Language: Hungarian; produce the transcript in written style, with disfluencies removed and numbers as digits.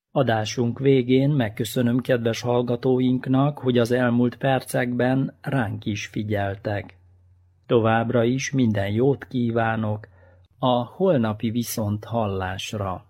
Adásunk végén megköszönöm kedves hallgatóinknak, hogy az elmúlt percekben ránk is figyeltek. Továbbra is minden jót kívánok a holnapi viszonthallásra.